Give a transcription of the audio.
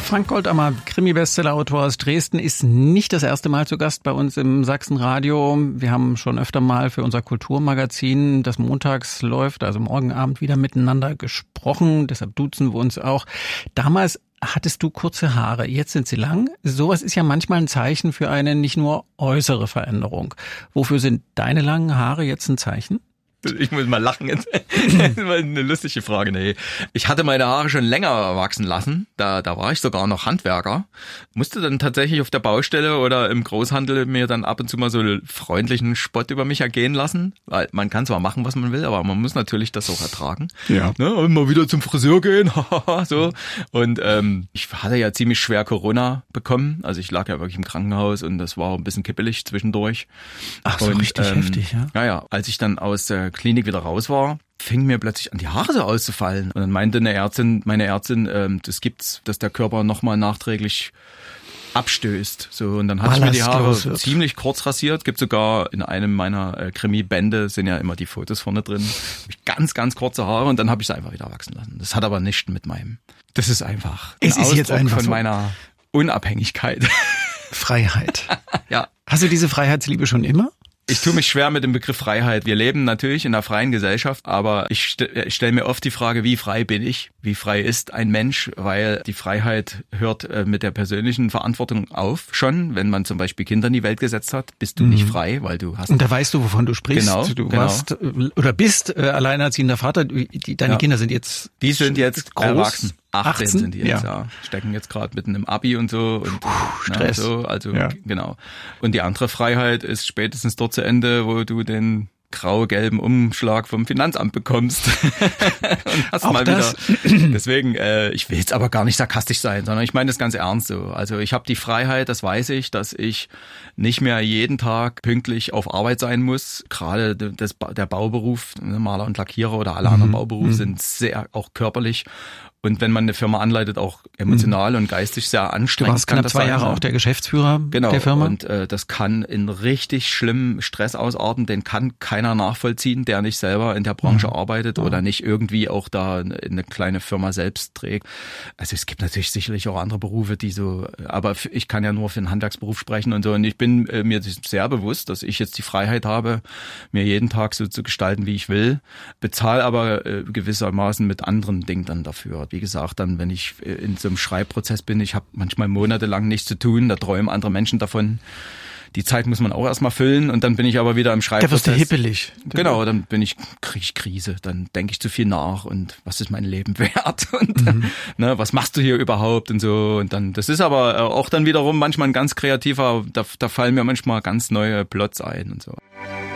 Frank Goldammer, Krimi-Bestseller-Autor aus Dresden, ist nicht das erste Mal zu Gast bei uns im Sachsenradio. Wir haben schon öfter mal für unser Kulturmagazin, das montags läuft, also morgen Abend, wieder miteinander gesprochen. Deshalb duzen wir uns auch. Damals hattest du kurze Haare, jetzt sind sie lang. Sowas ist ja manchmal ein Zeichen für eine nicht nur äußere Veränderung. Wofür sind deine langen Haare jetzt ein Zeichen? Ich muss mal lachen. Das ist eine lustige Frage. Nee. Ich hatte meine Haare schon länger wachsen lassen. Da war ich sogar noch Handwerker. Musste dann tatsächlich auf der Baustelle oder im Großhandel mir dann ab und zu mal so einen freundlichen Spott über mich ergehen lassen. Weil man kann zwar machen, was man will, aber man muss natürlich das auch ertragen. Ja. Ne? Und mal wieder zum Friseur gehen. So. Und ich hatte ja ziemlich schwer Corona bekommen. Also ich lag ja wirklich im Krankenhaus und das war ein bisschen kippelig zwischendurch. Ach so, und, richtig heftig, ja? Ja. Als ich dann aus der Klinik wieder raus war, fing mir plötzlich an, die Haare so auszufallen. Und dann meinte meine Ärztin, das gibt's, dass der Körper nochmal nachträglich abstößt. So, und dann hatte ich mir die Haare ziemlich kurz rasiert. Gibt sogar in einem meiner Krimi-Bände sind ja immer die Fotos vorne drin. Hab ich ganz, ganz kurze Haare und dann habe ich sie einfach wieder wachsen lassen. Das hat aber nichts mit meinem. Das ist einfach. Es ist jetzt einfach von so. Meiner Unabhängigkeit. Freiheit. Ja. Hast du diese Freiheitsliebe schon immer? Ich tue mich schwer mit dem Begriff Freiheit. Wir leben natürlich in einer freien Gesellschaft, aber ich stelle mir oft die Frage, wie frei bin ich? Wie frei ist ein Mensch? Weil die Freiheit hört mit der persönlichen Verantwortung auf. Schon, wenn man zum Beispiel Kinder in die Welt gesetzt hat, bist du nicht frei, weil du hast... Und da weißt du, wovon du sprichst. Genau, du warst oder bist alleinerziehender Vater. Deine Kinder sind jetzt... Die sind jetzt groß. Erwachsen. 18 sind die jetzt, ja. Stecken jetzt gerade mitten im Abi und so. Und Stress. So, also genau. Und die andere Freiheit ist spätestens dort zu Ende, wo du den grau-gelben Umschlag vom Finanzamt bekommst. Und hast auch mal das? Wieder. Deswegen, ich will jetzt aber gar nicht sarkastisch sein, sondern ich meine das ganz ernst so. Also ich habe die Freiheit, das weiß ich, dass ich nicht mehr jeden Tag pünktlich auf Arbeit sein muss. Gerade der Bauberuf, Maler und Lackierer oder alle anderen Bauberufe sind sehr auch körperlich. Und wenn man eine Firma anleitet, auch emotional und geistig sehr anstrengend. Du warst knapp 2 Jahre auch der Geschäftsführer der Firma. Und das kann in richtig schlimmen Stress ausarten, den kann keiner nachvollziehen, der nicht selber in der Branche arbeitet oder nicht irgendwie auch da eine kleine Firma selbst trägt. Also es gibt natürlich sicherlich auch andere Berufe, die so, aber ich kann ja nur für den Handwerksberuf sprechen und so. Und ich bin mir sehr bewusst, dass ich jetzt die Freiheit habe, mir jeden Tag so zu gestalten, wie ich will, bezahle aber gewissermaßen mit anderen Dingen dann dafür. Wie gesagt, dann, wenn ich in so einem Schreibprozess bin, ich habe manchmal monatelang nichts zu tun, da träumen andere Menschen davon. Die Zeit muss man auch erstmal füllen und dann bin ich aber wieder im Schreibprozess. Da wirst du hippelig. Genau, dann krieg ich Krise, dann denke ich zu viel nach und was ist mein Leben wert und was machst du hier überhaupt und so. Und dann, das ist aber auch dann wiederum manchmal ein ganz kreativer, da fallen mir manchmal ganz neue Plots ein und so.